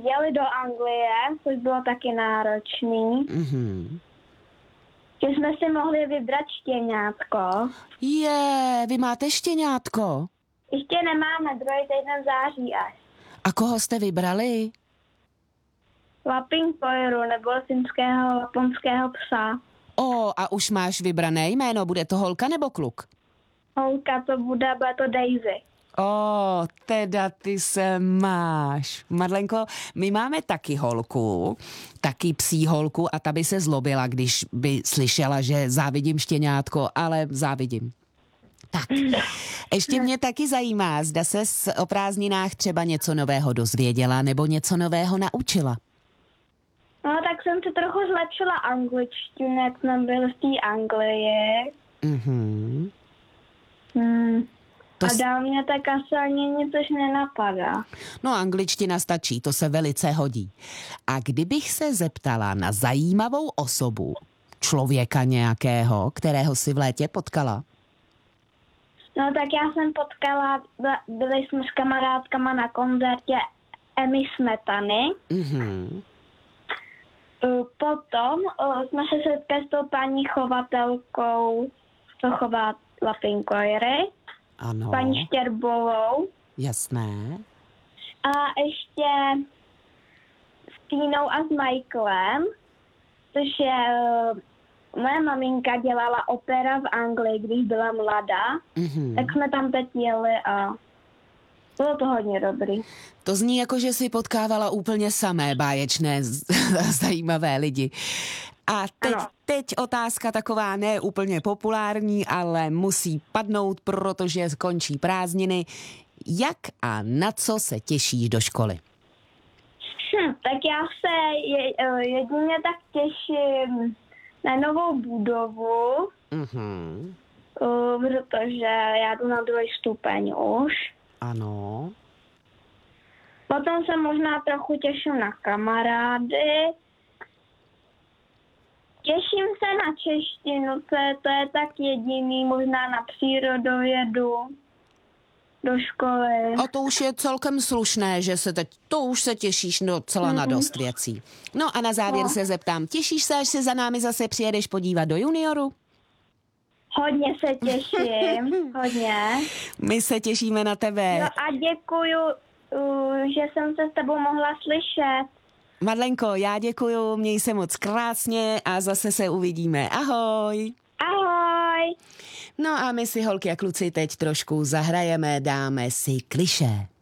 jeli do Anglie, což bylo taky náročný. Že jsme si mohli vybrat štěňátko. Vy máte štěňátko? Ještě nemáme, druhý týden září až. A koho jste vybrali? Lapinkoiru, nebo finského laponského psa. A už máš vybrané jméno, bude to holka nebo kluk? Holka to bude to Daisy. Teda ty se máš. Madlenko, my máme taky holku, taky psí holku a ta by se zlobila, když by slyšela, že závidím štěňátko, ale závidím. Tak, ještě mě taky zajímá, zda ses o prázdninách třeba něco nového dozvěděla nebo něco nového naučila. No, tak jsem si trochu zlepšila angličtinu, jak jsme byli v té Anglii. A dál mě tak asi ani nic už nenapadá. No, angličtina stačí, to se velice hodí. A kdybych se zeptala na zajímavou osobu, člověka nějakého, kterého si v létě potkala? No, tak já jsem potkala, byli jsme s kamarádkama na koncertě Emy Smetany. Potom jsme se setkali s tou paní chovatelkou, co chová Lapinkoiry. Ano. Paní Štěrbovou. Jasné. A ještě s Tínou a s Michaelem, což je moje maminka dělala opera v Anglii, když byla mladá. Tak jsme tam teď jeli a bylo to hodně dobrý. To zní jako, že si potkávala úplně samé báječné zajímavé lidi. A teď otázka taková ne úplně populární, ale musí padnout, protože končí prázdniny. Jak a na co se těšíš do školy? Tak já se jedině tak těším na novou budovu, protože já jdu na 2. stupeň už. Ano. Potom se možná trochu těším na kamarády. Těším se na češtinu, to je tak jediný, možná na přírodovědu do školy. A to už je celkem slušné, že to už se těšíš docela na dost věcí. No a na závěr se zeptám, těšíš se, až se za námi zase přijedeš podívat do junioru? Hodně se těším, hodně. My se těšíme na tebe. No a děkuju, že jsem se s tebou mohla slyšet. Madlenko, já děkuju, měj se moc krásně a zase se uvidíme. Ahoj. Ahoj. No a my si, holky a kluci, teď trošku zahrajeme, dáme si klišé.